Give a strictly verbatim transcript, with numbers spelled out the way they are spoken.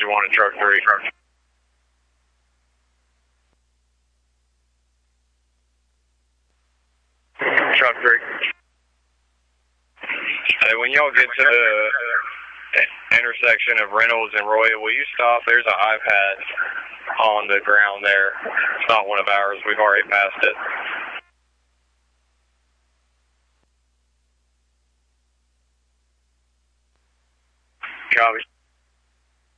you want at truck three. Truck three. Hey, when y'all get to the intersection of Reynolds and Royal, will you stop? There's an iPad on the ground there. It's not one of ours. We've already passed it. Copy.